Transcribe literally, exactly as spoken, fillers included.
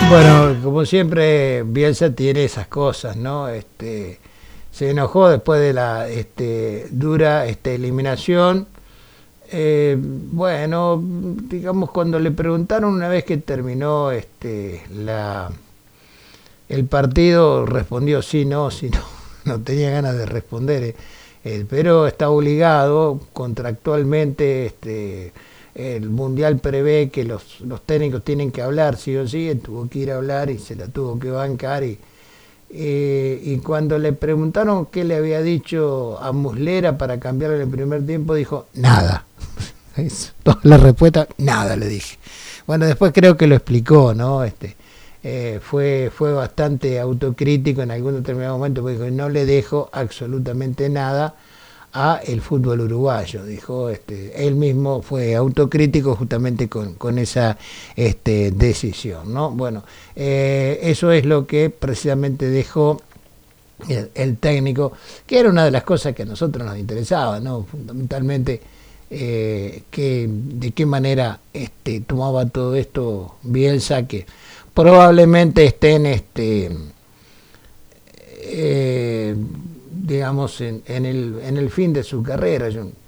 Bueno, como siempre, Bielsa tiene esas cosas, ¿no? Este, se enojó después de la este, dura este, eliminación. Eh, bueno, digamos, cuando le preguntaron una vez que terminó este, la, el partido, respondió sí, no, sí, no, no tenía ganas de responder. eh. Eh, pero está obligado contractualmente, este, el mundial prevé que los, los técnicos tienen que hablar sí o sí, él tuvo que ir a hablar y se la tuvo que bancar. Y, eh, y cuando le preguntaron qué le había dicho a Muslera para cambiarle el primer tiempo, dijo nada. Es toda la respuesta, nada, le dije. Bueno, después creo que lo explicó, ¿no? Este, eh, fue, fue bastante autocrítico en algún determinado momento, porque dijo, no le dejo absolutamente nada a el fútbol uruguayo, dijo. Este, él mismo fue autocrítico justamente con, con esa este, decisión, ¿no? Bueno, eh, eso es lo que precisamente dejó el, el técnico, que era una de las cosas que a nosotros nos interesaba, ¿no? Fundamentalmente, eh, que, de qué manera este, tomaba todo esto Bielsa, que probablemente estén este, eh, digamos en, en, el, en el fin de su carrera. Yo